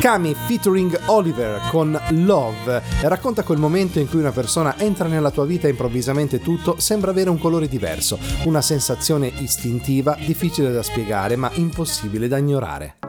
Kami featuring Oliver con Love racconta quel momento in cui una persona entra nella tua vita e improvvisamente tutto sembra avere un colore diverso, una sensazione istintiva difficile da spiegare ma impossibile da ignorare.